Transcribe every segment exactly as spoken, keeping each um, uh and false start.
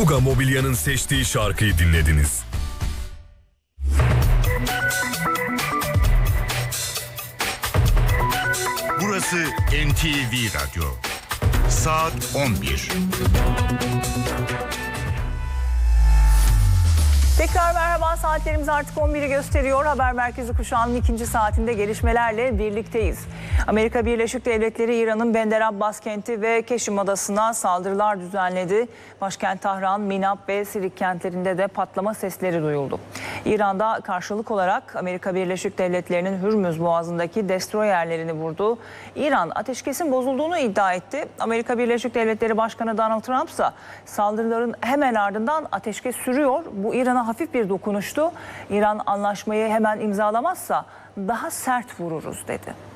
Uga Mobilya'nın seçtiği şarkıyı dinlediniz. Burası N T V Radyo. Saat on bir. Tekrar merhaba, saatlerimiz artık on biri gösteriyor. Haber Merkezi kuşağının ikinci saatinde gelişmelerle birlikteyiz. Amerika Birleşik Devletleri İran'ın Bender Abbas kenti ve Keşim Adası'na saldırılar düzenledi. Başkent Tahran, Minab ve Sirik kentlerinde de patlama sesleri duyuldu. İran'da karşılık olarak Amerika Birleşik Devletleri'nin Hürmüz Boğazı'ndaki destroyerlerini vurdu. İran ateşkesin bozulduğunu iddia etti. Amerika Birleşik Devletleri Başkanı Donald Trump ise saldırıların hemen ardından ateşkes sürüyor. Bu İran'a hafif bir dokunuştu. İran anlaşmayı hemen imzalamazsa daha sert vururuz dedi.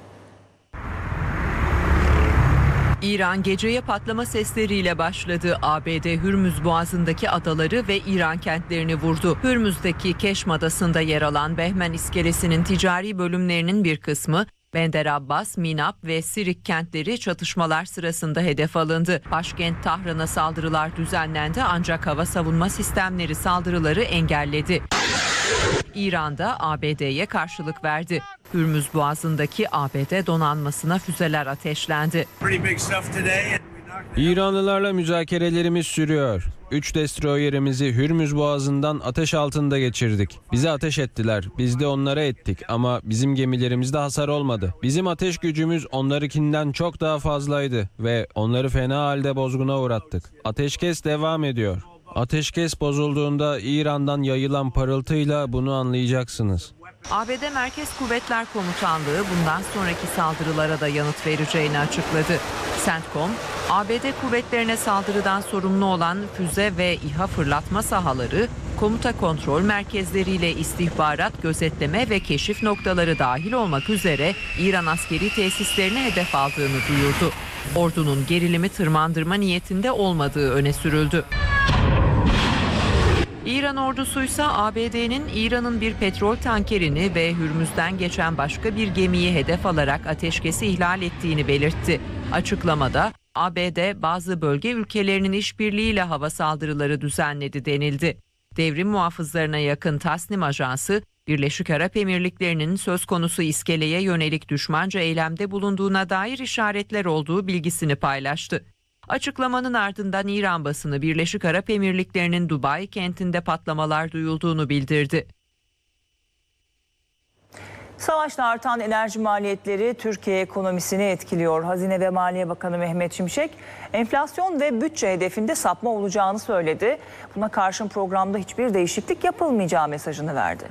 İran geceye patlama sesleriyle başladı. A B D Hürmüz Boğazı'ndaki adaları ve İran kentlerini vurdu. Hürmüz'deki Keşm Adası'nda yer alan Behmen iskelesinin ticari bölümlerinin bir kısmı, Bender Abbas, Minab ve Sirik kentleri çatışmalar sırasında hedef alındı. Başkent Tahran'a saldırılar düzenlendi ancak hava savunma sistemleri saldırıları engelledi. İran'da A B D'ye karşılık verdi. Hürmüz Boğazı'ndaki A B D donanmasına füzeler ateşlendi. İranlılarla müzakerelerimiz sürüyor. Üç destroyerimizi Hürmüz Boğazı'ndan ateş altında geçirdik. Bize ateş ettiler, biz de onlara ettik ama bizim gemilerimizde hasar olmadı. Bizim ateş gücümüz onlarınkinden çok daha fazlaydı ve onları fena halde bozguna uğrattık. Ateşkes devam ediyor. Ateşkes bozulduğunda İran'dan yayılan parıltıyla bunu anlayacaksınız. A B D Merkez Kuvvetler Komutanlığı bundan sonraki saldırılara da yanıt vereceğini açıkladı. CENTCOM, A B D kuvvetlerine saldırıdan sorumlu olan füze ve İHA fırlatma sahaları, komuta kontrol merkezleriyle istihbarat, gözetleme ve keşif noktaları dahil olmak üzere İran askeri tesislerine hedef aldığını duyurdu. Ordunun gerilimi tırmandırma niyetinde olmadığı öne sürüldü. İran ordusuysa A B D'nin İran'ın bir petrol tankerini ve Hürmüz'den geçen başka bir gemiyi hedef alarak ateşkesi ihlal ettiğini belirtti. Açıklamada A B D bazı bölge ülkelerinin işbirliğiyle hava saldırıları düzenledi denildi. Devrim muhafızlarına yakın Tasnim Ajansı, Birleşik Arap Emirlikleri'nin söz konusu iskeleye yönelik düşmanca eylemde bulunduğuna dair işaretler olduğu bilgisini paylaştı. Açıklamanın ardından İran basını Birleşik Arap Emirlikleri'nin Dubai kentinde patlamalar duyulduğunu bildirdi. Savaşla artan enerji maliyetleri Türkiye ekonomisini etkiliyor. Hazine ve Maliye Bakanı Mehmet Şimşek, enflasyon ve bütçe hedefinde sapma olacağını söyledi. Buna karşın programda hiçbir değişiklik yapılmayacağı mesajını verdi.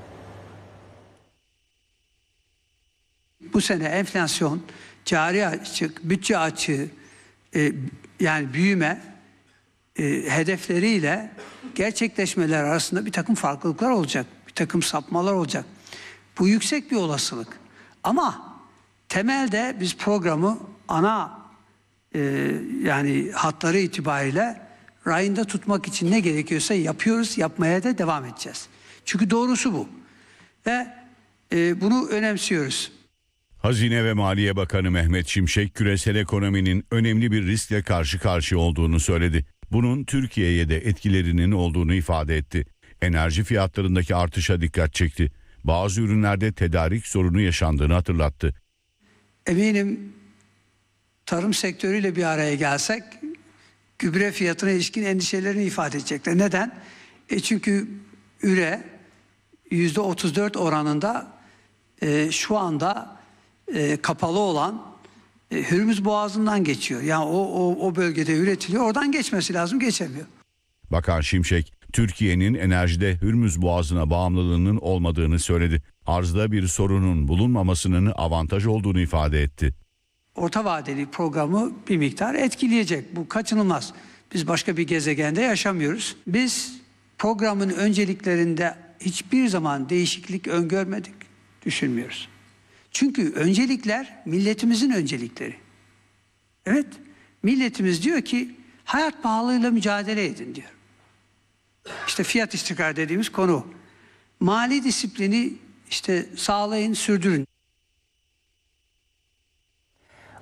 Bu sene enflasyon, cari açık, bütçe açığı, e, yani büyüme e, hedefleriyle gerçekleşmeler arasında bir takım farklılıklar olacak, bir takım sapmalar olacak. Bu yüksek bir olasılık. Ama temelde biz programı ana e, yani hatları itibariyle rayında tutmak için ne gerekiyorsa yapıyoruz, yapmaya da devam edeceğiz. Çünkü doğrusu bu. Ve e, bunu önemsiyoruz. Hazine ve Maliye Bakanı Mehmet Şimşek, küresel ekonominin önemli bir riskle karşı karşıya olduğunu söyledi. Bunun Türkiye'ye de etkilerinin olduğunu ifade etti. Enerji fiyatlarındaki artışa dikkat çekti. Bazı ürünlerde tedarik sorunu yaşandığını hatırlattı. Eminim tarım sektörüyle bir araya gelsek gübre fiyatına ilişkin endişelerini ifade edecekler. Neden? E çünkü üre yüzde otuz dört oranında e, şu anda e, kapalı olan e, Hürmüz Boğazı'ndan geçiyor. Yani o, o, o bölgede üretiliyor. Oradan geçmesi lazım, geçemiyor. Bakan Şimşek, Türkiye'nin enerjide Hürmüz Boğazı'na bağımlılığının olmadığını söyledi. Arzda bir sorunun bulunmamasının avantaj olduğunu ifade etti. Orta vadeli programı bir miktar etkileyecek. Bu kaçınılmaz. Biz başka bir gezegende yaşamıyoruz. Biz programın önceliklerinde hiçbir zaman değişiklik öngörmedik, düşünmüyoruz. Çünkü öncelikler milletimizin öncelikleri. Evet, milletimiz diyor ki hayat pahalılığıyla mücadele edin diyor. İşte fiyat istikrar dediğimiz konu. Mali disiplini işte sağlayın, sürdürün.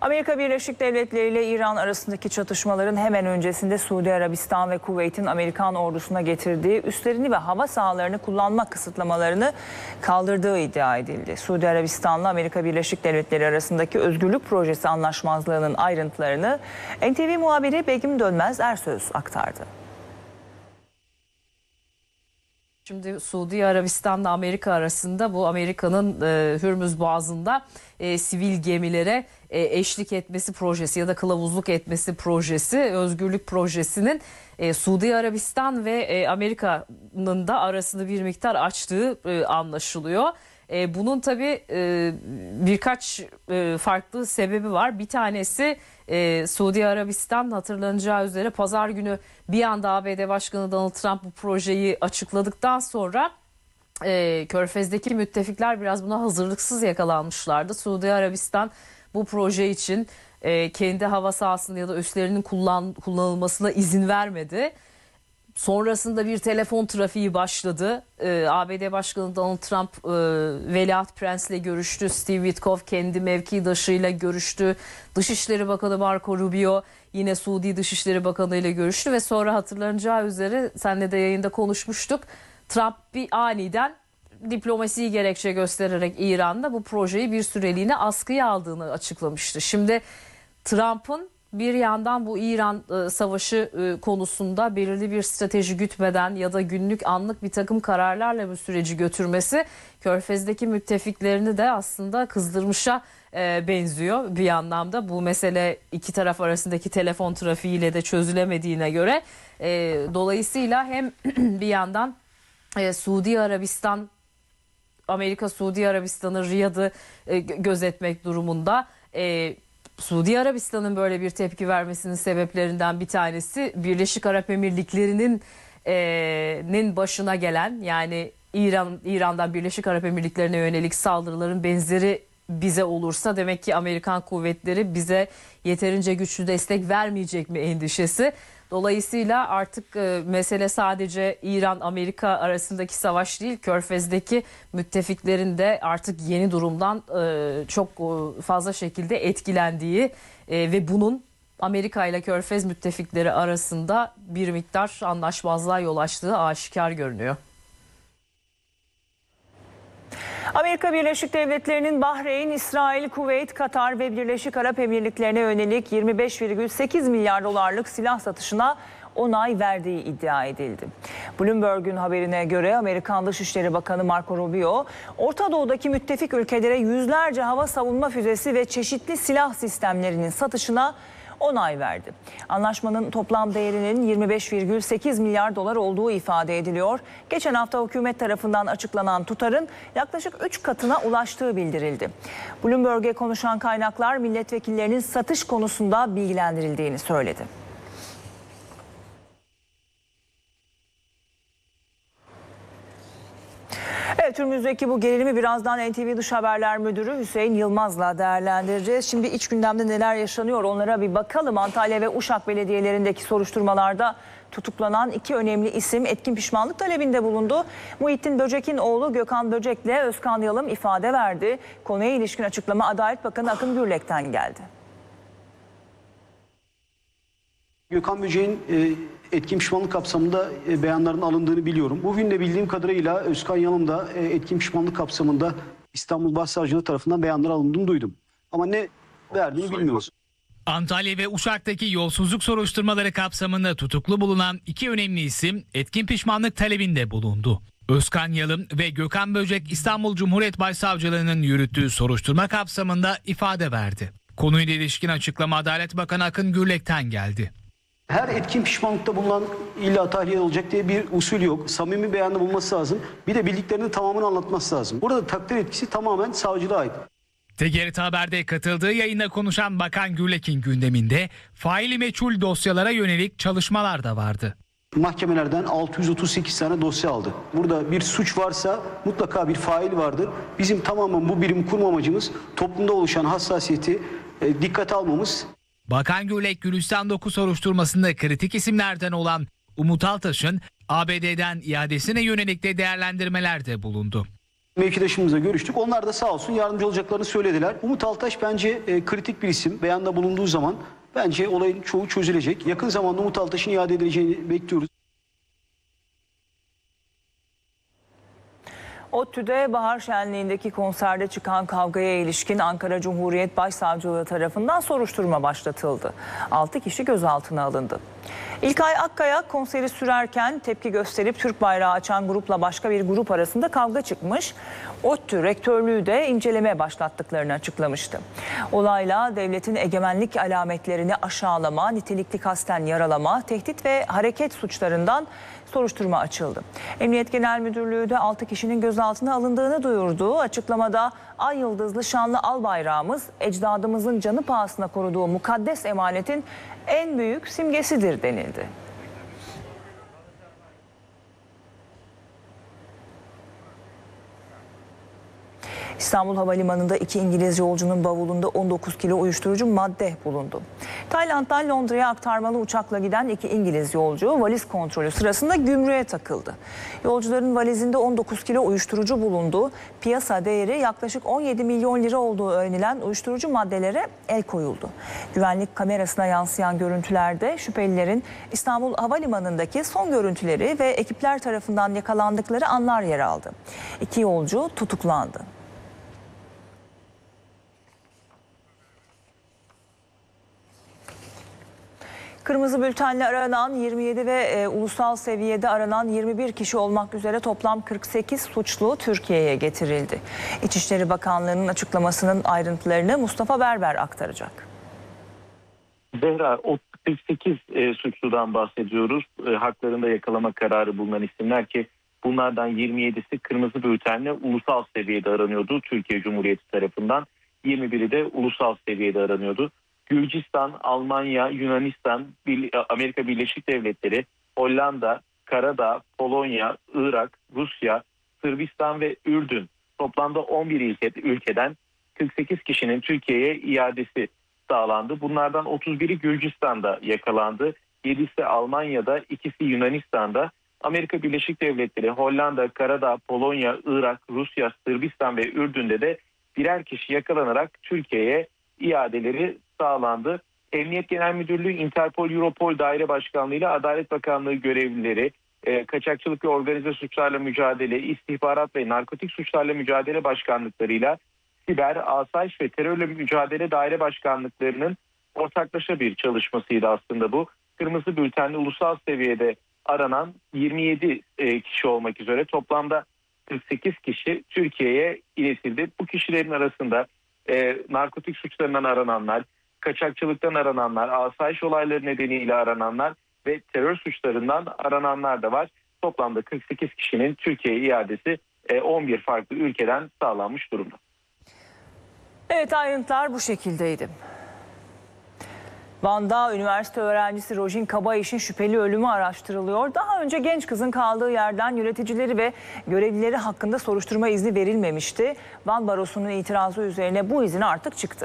Amerika Birleşik Devletleri ile İran arasındaki çatışmaların hemen öncesinde Suudi Arabistan ve Kuveyt'in Amerikan ordusuna getirdiği üslerini ve hava sahalarını kullanma kısıtlamalarını kaldırdığı iddia edildi. Suudi Arabistan'la Amerika Birleşik Devletleri arasındaki Özgürlük Projesi anlaşmazlığının ayrıntılarını N T V muhabiri Begüm Dönmez Ersöz aktardı. Şimdi Suudi Arabistan'la Amerika arasında bu Amerika'nın e, Hürmüz Boğazı'nda e, sivil gemilere e, eşlik etmesi projesi ya da kılavuzluk etmesi projesi, Özgürlük Projesi'nin e, Suudi Arabistan ve e, Amerika'nın da arasında bir miktar açtığı e, anlaşılıyor. E, bunun tabii e, birkaç e, farklı sebebi var. Bir tanesi e, Suudi Arabistan, hatırlanacağı üzere pazar günü bir anda A B D Başkanı Donald Trump bu projeyi açıkladıktan sonra e, Körfez'deki müttefikler biraz buna hazırlıksız yakalanmışlardı. Suudi Arabistan bu proje için e, kendi hava sahasını ya da üslerinin kullan, kullanılmasına izin vermedi. Sonrasında bir telefon trafiği başladı. Ee, A B D Başkanı Donald Trump e, Veliaht Prens'le görüştü. Steve Witkoff kendi mevkidaşıyla görüştü. Dışişleri Bakanı Marco Rubio yine Suudi Dışişleri Bakanı ile görüştü ve sonra hatırlanacağı üzere seninle de yayında konuşmuştuk. Trump bir aniden diplomasiyi gerekçe göstererek İran'da bu projeyi bir süreliğine askıya aldığını açıklamıştı. Şimdi Trump'ın bir yandan bu İran e, savaşı e, konusunda belirli bir strateji gütmeden ya da günlük anlık bir takım kararlarla bu süreci götürmesi Körfez'deki müttefiklerini de aslında kızdırmışa e, benziyor bir anlamda. Bu mesele iki taraf arasındaki telefon trafiğiyle de çözülemediğine göre e, dolayısıyla hem bir yandan e, Suudi Arabistan, Amerika Suudi Arabistan'ı Riyad'ı e, gözetmek durumunda. E, Suudi Arabistan'ın böyle bir tepki vermesinin sebeplerinden bir tanesi Birleşik Arap Emirlikleri'nin e, nin başına gelen, yani İran İran'dan Birleşik Arap Emirlikleri'ne yönelik saldırıların benzeri bize olursa demek ki Amerikan kuvvetleri bize yeterince güçlü destek vermeyecek mi endişesi. Dolayısıyla artık e, mesele sadece İran-Amerika arasındaki savaş değil, Körfez'deki müttefiklerin de artık yeni durumdan e, çok e, fazla şekilde etkilendiği e, ve bunun Amerika ile Körfez müttefikleri arasında bir miktar anlaşmazlığa yol açtığı aşikar görünüyor. Amerika Birleşik Devletleri'nin Bahreyn, İsrail, Kuveyt, Katar ve Birleşik Arap Emirlikleri'ne yönelik yirmi beş virgül sekiz milyar dolarlık silah satışına onay verdiği iddia edildi. Bloomberg'un haberine göre Amerikan Dışişleri Bakanı Marco Rubio, Orta Doğu'daki müttefik ülkelere yüzlerce hava savunma füzesi ve çeşitli silah sistemlerinin satışına onay verdi. Anlaşmanın toplam değerinin yirmi beş virgül sekiz milyar dolar olduğu ifade ediliyor. Geçen hafta hükümet tarafından açıklanan tutarın yaklaşık üç katına ulaştığı bildirildi. Bloomberg'e konuşan kaynaklar milletvekillerinin satış konusunda bilgilendirildiğini söyledi. Evet, Hürmüz'deki bu gerilimi birazdan N T V Dış Haberler Müdürü Hüseyin Yılmaz'la değerlendireceğiz. Şimdi iç gündemde neler yaşanıyor onlara bir bakalım. Antalya ve Uşak belediyelerindeki soruşturmalarda tutuklanan iki önemli isim etkin pişmanlık talebinde bulundu. Muhittin Böcek'in oğlu Gökhan Böcek'le Özkan Yalım ifade verdi. Konuya ilişkin açıklama Adalet Bakanı Akın Gürlek'ten geldi. Gökhan Böcek'in e, etkin pişmanlık kapsamında e, beyanların alındığını biliyorum. Bugün de bildiğim kadarıyla Özkan Yalım da e, etkin pişmanlık kapsamında İstanbul Başsavcılığı tarafından beyanlar alındığını duydum. Ama ne verdiğini bilmiyoruz. Antalya ve Uşak'taki yolsuzluk soruşturmaları kapsamında tutuklu bulunan iki önemli isim etkin pişmanlık talebinde bulundu. Özkan Yalım ve Gökhan Böcek İstanbul Cumhuriyet Başsavcılığı'nın yürüttüğü soruşturma kapsamında ifade verdi. Konuyla ilişkin açıklama Adalet Bakanı Akın Gürlek'ten geldi. Her etkin pişmanlıkta bulunan illa tahliye olacak diye bir usul yok. Samimi beyanda bulması lazım. Bir de bildiklerinin tamamını anlatması lazım. Burada takdir etkisi tamamen savcılığa ait. T G R T Haber'de katıldığı yayında konuşan Bakan Gürlek'in gündeminde faili meçhul dosyalara yönelik çalışmalar da vardı. Mahkemelerden altı yüz otuz sekiz tane dosya aldı. Burada bir suç varsa mutlaka bir fail vardır. Bizim tamamen bu birimi kurma amacımız toplumda oluşan hassasiyeti e, dikkate almamız. Bakan Gürlek, Gülistan dokuz soruşturmasında kritik isimlerden olan Umut Altaş'ın A B D'den iadesine yönelik de değerlendirmelerde bulundu. Mevkidaşımızla görüştük. Onlar da sağ olsun yardımcı olacaklarını söylediler. Umut Altaş bence e, kritik bir isim. Beyanda bulunduğu zaman bence olayın çoğu çözülecek. Yakın zamanda Umut Altaş'ın iade edileceğini bekliyoruz. ODTÜ'de Bahar Şenliği'ndeki konserde çıkan kavgaya ilişkin Ankara Cumhuriyet Başsavcılığı tarafından soruşturma başlatıldı. altı kişi gözaltına alındı. İlkay Akkaya konseri sürerken tepki gösterip Türk bayrağı açan grupla başka bir grup arasında kavga çıkmış. ODTÜ rektörlüğü de inceleme başlattıklarını açıklamıştı. Olayla devletin egemenlik alametlerini aşağılama, nitelikli kasten yaralama, tehdit ve hareket suçlarından soruşturma açıldı. Emniyet Genel Müdürlüğü de altı kişinin gözaltına alındığını duyurdu. Açıklamada ay yıldızlı şanlı al bayrağımız ecdadımızın canı pahasına koruduğu mukaddes emanetin en büyük simgesidir denildi. İstanbul Havalimanı'nda iki İngiliz yolcunun bavulunda on dokuz kilo uyuşturucu madde bulundu. Tayland'dan Londra'ya aktarmalı uçakla giden iki İngiliz yolcu valiz kontrolü sırasında gümrüğe takıldı. Yolcuların valizinde on dokuz kilo uyuşturucu bulundu. Piyasa değeri yaklaşık on yedi milyon lira olduğu öğrenilen uyuşturucu maddelere el koyuldu. Güvenlik kamerasına yansıyan görüntülerde şüphelilerin İstanbul Havalimanı'ndaki son görüntüleri ve ekipler tarafından yakalandıkları anlar yer aldı. İki yolcu tutuklandı. Kırmızı bültenle aranan yirmi yedi ve e, ulusal seviyede aranan yirmi bir kişi olmak üzere toplam kırk sekiz suçlu Türkiye'ye getirildi. İçişleri Bakanlığı'nın açıklamasının ayrıntılarını Mustafa Berber aktaracak. Zehra, o kırk sekiz e, suçludan bahsediyoruz. E, haklarında yakalama kararı bulunan isimler ki bunlardan yirmi yedisi kırmızı bültenle ulusal seviyede aranıyordu Türkiye Cumhuriyeti tarafından. yirmi biri de ulusal seviyede aranıyordu. Gürcistan, Almanya, Yunanistan, Amerika Birleşik Devletleri, Hollanda, Karadağ, Polonya, Irak, Rusya, Sırbistan ve Ürdün toplamda on bir ülkeden kırk sekiz kişinin Türkiye'ye iadesi sağlandı. Bunlardan otuz biri Gürcistan'da yakalandı. yedisi Almanya'da, ikisi Yunanistan'da. Amerika Birleşik Devletleri, Hollanda, Karadağ, Polonya, Irak, Rusya, Sırbistan ve Ürdün'de de birer kişi yakalanarak Türkiye'ye iadeleri sağlandı. Emniyet Genel Müdürlüğü, Interpol, Europol Daire Başkanlığı ile Adalet Bakanlığı görevlileri, e, kaçakçılık ve organize suçlarla mücadele, istihbarat ve narkotik suçlarla mücadele başkanlıklarıyla siber, asayiş ve terörle mücadele daire başkanlıklarının ortaklaşa bir çalışmasıydı aslında bu. Kırmızı bültenli ulusal seviyede aranan yirmi yedi e, kişi olmak üzere toplamda kırk sekiz kişi Türkiye'ye iletildi. Bu kişilerin arasında e, narkotik suçlarından arananlar, kaçakçılıktan arananlar, asayiş olayları nedeniyle arananlar ve terör suçlarından arananlar da var. Toplamda kırk sekiz kişinin Türkiye'ye iadesi on bir farklı ülkeden sağlanmış durumda. Evet, ayrıntılar bu şekildeydi. Van'da üniversite öğrencisi Rojin Kabayiş'in şüpheli ölümü araştırılıyor. Daha önce genç kızın kaldığı yerden yöneticileri ve görevlileri hakkında soruşturma izni verilmemişti. Van Barosu'nun itirazı üzerine bu izin artık çıktı.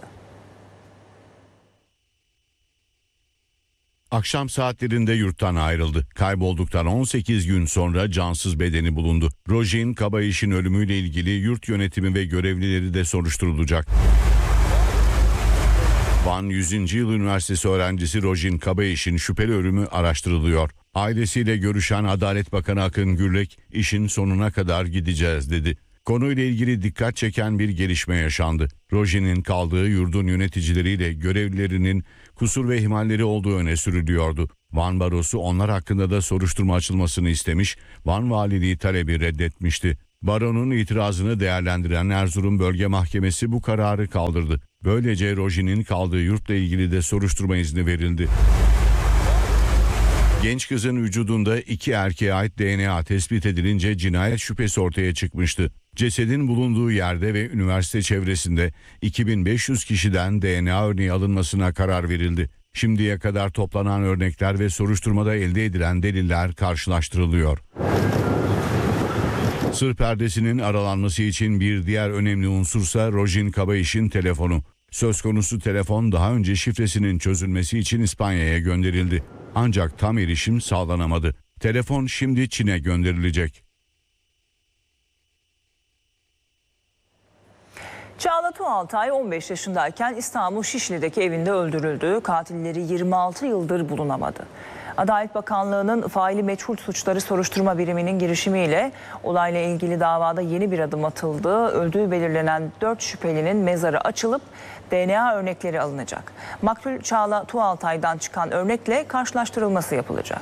Akşam saatlerinde yurttan ayrıldı. Kaybolduktan on sekiz gün sonra cansız bedeni bulundu. Rojin Kabayiş'in ölümüyle ilgili yurt yönetimi ve görevlileri de soruşturulacak. Van yüzüncü Yıl Üniversitesi öğrencisi Rojin Kabayiş'in şüpheli ölümü araştırılıyor. Ailesiyle görüşen Adalet Bakanı Akın Gürlek, işin sonuna kadar gideceğiz dedi. Konuyla ilgili dikkat çeken bir gelişme yaşandı. Rojin'in kaldığı yurdun yöneticileriyle görevlilerinin kusur ve ihmalleri olduğu öne sürülüyordu. Van Barosu onlar hakkında da soruşturma açılmasını istemiş, Van Valiliği talebi reddetmişti. Baronun itirazını değerlendiren Erzurum Bölge Mahkemesi bu kararı kaldırdı. Böylece Rojin'in kaldığı yurtla ilgili de soruşturma izni verildi. Genç kızın vücudunda iki erkeğe ait D N A tespit edilince cinayet şüphesi ortaya çıkmıştı. Cesedin bulunduğu yerde ve üniversite çevresinde iki bin beş yüz kişiden D N A örneği alınmasına karar verildi. Şimdiye kadar toplanan örnekler ve soruşturmada elde edilen deliller karşılaştırılıyor. Sır perdesinin aralanması için bir diğer önemli unsursa Rojin Kabayiş'in telefonu. Söz konusu telefon daha önce şifresinin çözülmesi için İspanya'ya gönderildi. Ancak tam erişim sağlanamadı. Telefon şimdi Çin'e gönderilecek. Çağla Tuğaltay on beş yaşındayken İstanbul Şişli'deki evinde öldürüldü. Katilleri yirmi altı yıldır bulunamadı. Adalet Bakanlığı'nın faili meçhul suçları soruşturma biriminin girişimiyle olayla ilgili davada yeni bir adım atıldı. Öldüğü belirlenen dört şüphelinin mezarı açılıp D N A örnekleri alınacak. Maktul Çağla Tuğaltay'dan çıkan örnekle karşılaştırılması yapılacak.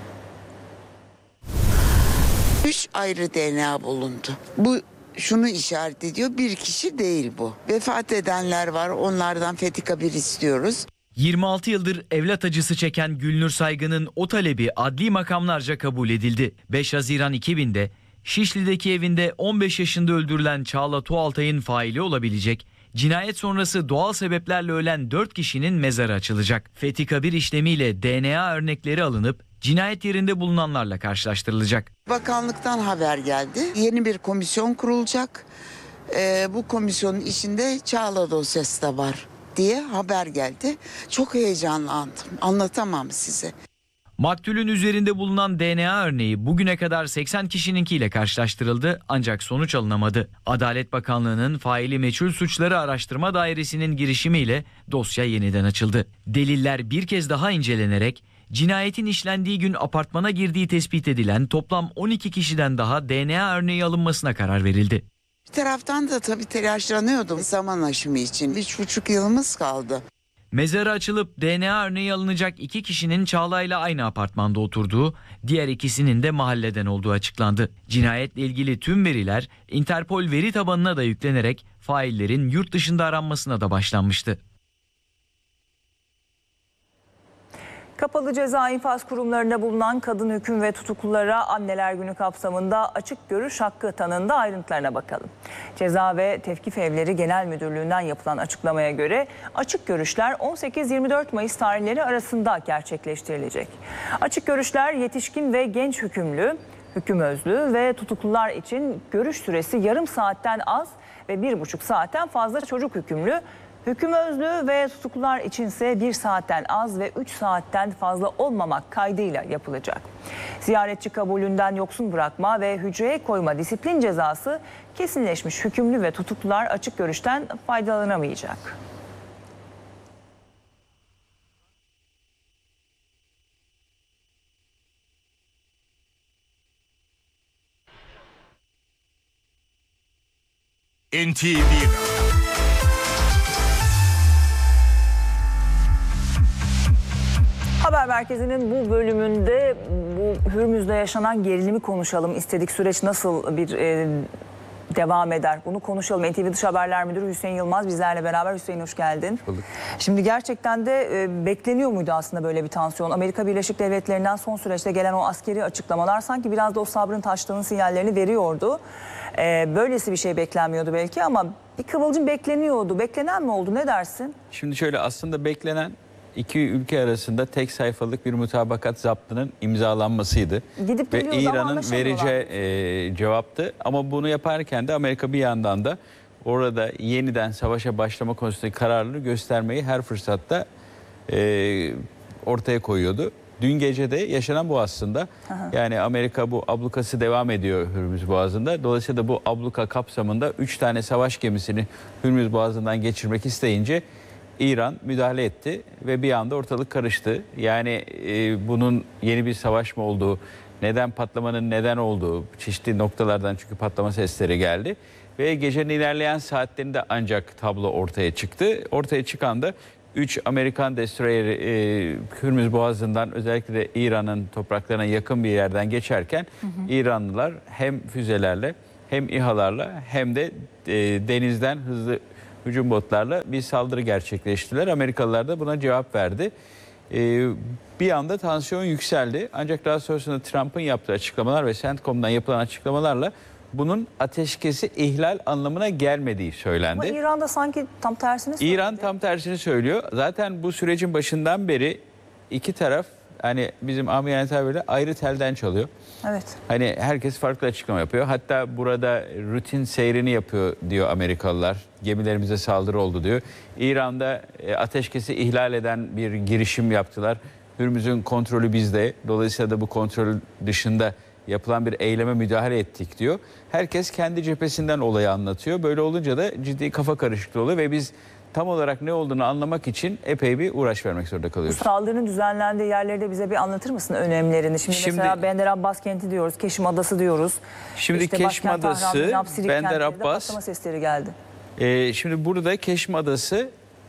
Üç ayrı D N A bulundu. Bu şunu işaret ediyor, bir kişi değil bu. Vefat edenler var, onlardan fetika bir istiyoruz. yirmi altı yıldır evlat acısı çeken Gülnur Saygın'ın o talebi adli makamlarca kabul edildi. beş Haziran iki binde Şişli'deki evinde on beş yaşında öldürülen Çağla Tuğaltay'ın faili olabilecek, cinayet sonrası doğal sebeplerle ölen dört kişinin mezarı açılacak. Fethi kabir işlemiyle D N A örnekleri alınıp cinayet yerinde bulunanlarla karşılaştırılacak. Bakanlıktan haber geldi. Yeni bir komisyon kurulacak. Ee, bu komisyonun içinde Çağla dosyası da var diye haber geldi. Çok heyecanlandım. Anlatamam size. Maktulün üzerinde bulunan D N A örneği bugüne kadar seksen kişininkiyle karşılaştırıldı ancak sonuç alınamadı. Adalet Bakanlığı'nın faili meçhul suçları araştırma dairesinin girişimiyle dosya yeniden açıldı. Deliller bir kez daha incelenerek cinayetin işlendiği gün apartmana girdiği tespit edilen toplam on iki kişiden daha D N A örneği alınmasına karar verildi. Bir taraftan da tabii telaşlanıyordum zaman aşımı için. Üç buçuk yılımız kaldı. Mezarı açılıp D N A örneği alınacak iki kişinin Çağla'yla aynı apartmanda oturduğu, diğer ikisinin de mahalleden olduğu açıklandı. Cinayetle ilgili tüm veriler Interpol veri tabanına da yüklenerek faillerin yurt dışında aranmasına da başlanmıştı. Kapalı ceza infaz kurumlarında bulunan kadın hüküm ve tutuklulara Anneler Günü kapsamında açık görüş hakkı tanındı. Ayrıntılarına bakalım. Ceza ve Tevkif Evleri Genel Müdürlüğü'nden yapılan açıklamaya göre açık görüşler on sekiz yirmi dört Mayıs tarihleri arasında gerçekleştirilecek. Açık görüşler yetişkin ve genç hükümlü, hüküm özlü ve tutuklular için görüş süresi yarım saatten az ve bir buçuk saatten fazla çocuk hükümlü, hüküm özlü ve tutuklular içinse bir saatten az ve üç saatten fazla olmamak kaydıyla yapılacak. Ziyaretçi kabulünden yoksun bırakma ve hücreye koyma disiplin cezası kesinleşmiş hükümlü ve tutuklular açık görüşten faydalanamayacak. N T V Haber Merkezi'nin bu bölümünde bu Hürmüz'de yaşanan gerilimi konuşalım istedik. Süreç nasıl bir e, devam eder? Bunu konuşalım. N T V Dış Haberler Müdürü Hüseyin Yılmaz bizlerle beraber. Hüseyin hoş geldin. Hoş bulduk. Şimdi gerçekten de e, bekleniyor muydu aslında böyle bir tansiyon? Amerika Birleşik Devletleri'nden son süreçte gelen o askeri açıklamalar sanki biraz da o sabrın taştığının sinyallerini veriyordu. E, böylesi bir şey beklenmiyordu belki ama bir kıvılcım bekleniyordu. Beklenen mi oldu? Ne dersin? Şimdi şöyle, aslında beklenen iki ülke arasında tek sayfalık bir mutabakat zaptının imzalanmasıydı. Gidip ve İran'ın vereceği e, cevaptı. Ama bunu yaparken de Amerika bir yandan da orada yeniden savaşa başlama konusundaki kararlılığı göstermeyi her fırsatta e, ortaya koyuyordu. Dün gece de yaşanan bu aslında. Aha. Yani Amerika bu ablukası devam ediyor Hürmüz Boğazı'nda. Dolayısıyla bu abluka kapsamında üç tane savaş gemisini Hürmüz Boğazı'ndan geçirmek isteyince İran müdahale etti ve bir anda ortalık karıştı. Yani e, bunun yeni bir savaş mı olduğu, neden patlamanın neden olduğu, çeşitli noktalardan çünkü patlama sesleri geldi. Ve gecenin ilerleyen saatlerinde ancak tablo ortaya çıktı. Ortaya çıkan da üç Amerikan destroyeri e, Hürmüz Boğazı'ndan özellikle de İran'ın topraklarına yakın bir yerden geçerken hı hı. İranlılar hem füzelerle hem İHA'larla hem de e, denizden hızlı hücum botlarla bir saldırı gerçekleştirdiler. Amerikalılar da buna cevap verdi. Ee, bir anda tansiyon yükseldi. Ancak daha sonrasında Trump'ın yaptığı açıklamalar ve CENTCOM'dan yapılan açıklamalarla bunun ateşkesi ihlal anlamına gelmediği söylendi. Ama İran'da sanki tam tersini söylüyor. İran tam tersini söylüyor. Zaten bu sürecin başından beri iki taraf, hani bizim amiyane tabirle ayrı telden çalıyor. Evet. Hani herkes farklı açıklama yapıyor. Hatta burada rutin seyrini yapıyor diyor Amerikalılar. Gemilerimize saldırı oldu diyor. İran'da ateşkesi ihlal eden bir girişim yaptılar. Hürmüz'ün kontrolü bizde. Dolayısıyla da bu kontrol dışında yapılan bir eyleme müdahale ettik diyor. Herkes kendi cephesinden olayı anlatıyor. Böyle olunca da ciddi kafa karışıklığı oluyor ve biz tam olarak ne olduğunu anlamak için epey bir uğraş vermek zorunda kalıyoruz. Bu saldırının düzenlendiği yerleri de bize bir anlatır mısın önemlerini? Şimdi, Şimdi mesela Bender Abbas kenti diyoruz, Keşim Adası diyoruz. Şimdi İşte Keşim başkent Adası, Tahran, Napsirik Bender kentlerinde Abbas. patlama sesleri geldi. Ee, şimdi burada Keşim Adası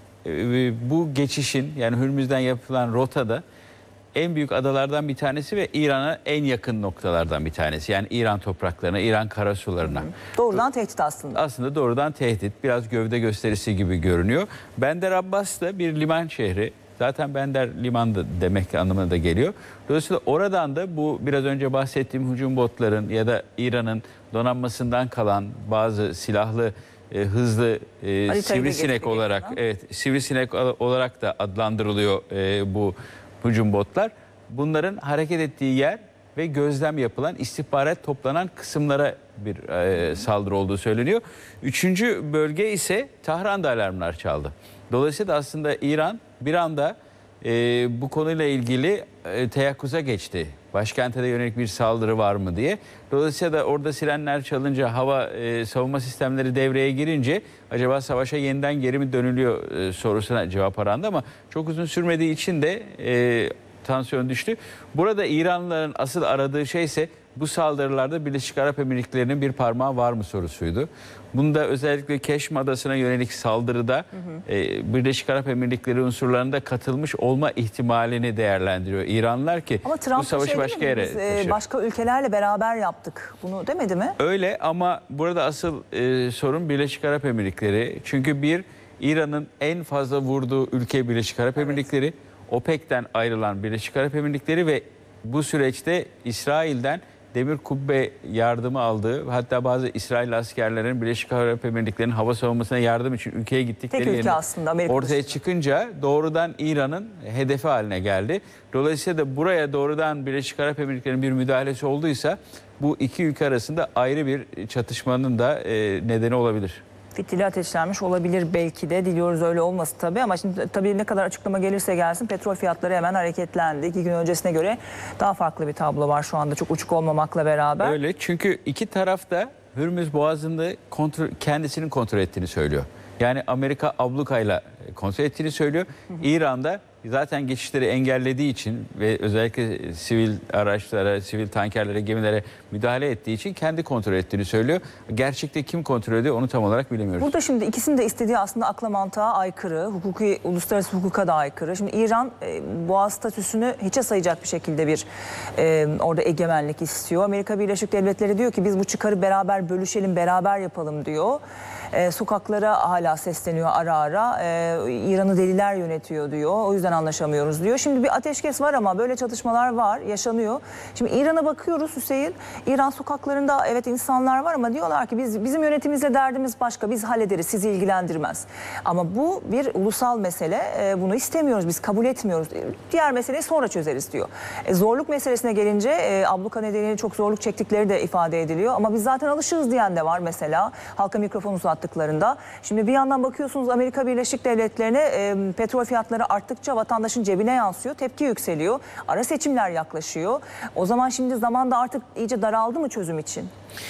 e, bu geçişin, yani Hürmüz'den yapılan rotada en büyük adalardan bir tanesi ve İran'a en yakın noktalardan bir tanesi. Yani İran topraklarına, İran karasularına. Hı hı. Doğrudan tehdit aslında. Aslında doğrudan tehdit. Biraz gövde gösterisi gibi görünüyor. Bender Abbas da bir liman şehri. Zaten Bender liman da demek anlamına da geliyor. Dolayısıyla oradan da bu biraz önce bahsettiğim hücum botların ya da İran'ın donanmasından kalan bazı silahlı, e, hızlı e, sivrisinek olarak, evet, sivrisinek olarak da adlandırılıyor e, bu hücum botlar. Bunların hareket ettiği yer ve gözlem yapılan, istihbarat toplanan kısımlara bir e, saldırı olduğu söyleniyor. Üçüncü bölge ise Tahran'da alarmlar çaldı. Dolayısıyla aslında İran bir anda e, bu konuyla ilgili e, teyakkuza geçti. Başkente de yönelik bir saldırı var mı diye. Dolayısıyla da orada sirenler çalınca, hava e, savunma sistemleri devreye girince acaba savaşa yeniden geri mi dönülüyor e, sorusuna cevap arandı ama çok uzun sürmediği için de e, tansiyon düştü. Burada İranlıların asıl aradığı şey ise bu saldırılarda Birleşik Arap Emirlikleri'nin bir parmağı var mı sorusuydu. Bunda özellikle Keşm Adası'na yönelik saldırıda hı hı. E, Birleşik Arap Emirlikleri unsurlarında katılmış olma ihtimalini değerlendiriyor İranlılar ki bu savaşı şey başka yere Biz, taşır. Başka ülkelerle beraber yaptık. Bunu demedi mi? Öyle ama burada asıl e, sorun Birleşik Arap Emirlikleri. Çünkü bir, İran'ın en fazla vurduğu ülke Birleşik Arap evet. Emirlikleri. OPEC'ten ayrılan Birleşik Arap Emirlikleri ve bu süreçte İsrail'den demir kubbe yardımı aldığı, hatta bazı İsrail askerlerin Birleşik Arap Emirlikleri'nin hava savunmasına yardım için ülkeye gittikleri tek ülke aslında, Amerika ortaya dışında çıkınca doğrudan İran'ın hedefi haline geldi. Dolayısıyla da buraya doğrudan Birleşik Arap Emirlikleri'nin bir müdahalesi olduysa bu iki ülke arasında ayrı bir çatışmanın da nedeni olabilir. Fitili ateşlenmiş olabilir belki de, diliyoruz öyle olması tabii ama şimdi tabii ne kadar açıklama gelirse gelsin petrol fiyatları hemen hareketlendi. İki gün öncesine göre daha farklı bir tablo var şu anda, çok uçuk olmamakla beraber. Öyle, çünkü iki taraf da Hürmüz Boğazı'nda kontrol, kendisinin kontrol ettiğini söylüyor. Yani Amerika ablukayla kontrol ettiğini söylüyor. Hı hı. İran'da zaten geçişleri engellediği için ve özellikle sivil araçlara, sivil tankerlere, gemilere müdahale ettiği için kendi kontrol ettiğini söylüyor. Gerçekte kim kontrol ediyor onu tam olarak bilemiyoruz. Burada şimdi ikisinin de istediği aslında akla mantığa aykırı, hukuki, uluslararası hukuka da aykırı. Şimdi İran e, Boğaz statüsünü hiçe sayacak bir şekilde bir e, orada egemenlik istiyor. Amerika Birleşik Devletleri diyor ki biz bu çıkarı beraber bölüşelim, beraber yapalım diyor. E, sokaklara hala sesleniyor ara ara. E, İran'ı deliler yönetiyor diyor. O yüzden anlaşamıyoruz diyor. Şimdi bir ateşkes var ama böyle çatışmalar var, yaşanıyor. Şimdi İran'a bakıyoruz Hüseyin. İran sokaklarında evet insanlar var ama diyorlar ki biz bizim yönetimimizle derdimiz başka. Biz hallederiz, sizi ilgilendirmez. Ama bu bir ulusal mesele. E, bunu istemiyoruz, biz kabul etmiyoruz. Diğer meseleyi sonra çözeriz diyor. E, zorluk meselesine gelince e, abluka nedeniyle çok zorluk çektikleri de ifade ediliyor. Ama biz zaten alışığız diyen de var mesela. Halka mikrofon uzattıklarında. Şimdi bir yandan bakıyorsunuz Amerika Birleşik Devletleri'ne e, petrol fiyatları arttıkça vatandaşın cebine yansıyor. Tepki yükseliyor. Ara seçimler yaklaşıyor. O zaman şimdi zaman da artık iyice daraldı mı çözüm için?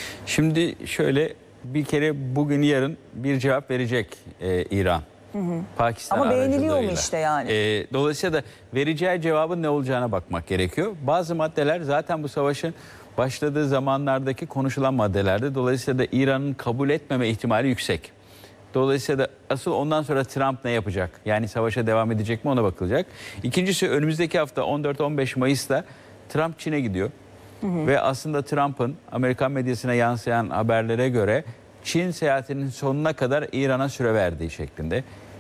Şimdi şöyle, bir kere bugün yarın bir cevap verecek e, İran. Hı hı. Pakistan ama beğeniliyor mu işte yani? E, dolayısıyla da vereceği cevabın ne olacağına bakmak gerekiyor. Bazı maddeler zaten bu savaşın başladığı zamanlardaki konuşulan maddelerdi. Dolayısıyla da İran'ın kabul etmeme ihtimali yüksek. Dolayısıyla da asıl ondan sonra Trump ne yapacak? Yani savaşa devam edecek mi, ona bakılacak. İkincisi, önümüzdeki hafta on dört on beş Mayıs'ta Trump Çin'e gidiyor. Hı hı. Ve aslında Trump'ın Amerikan medyasına yansıyan haberlere göre Çin seyahatinin sonuna kadar İran'a süre verdiği şeklinde.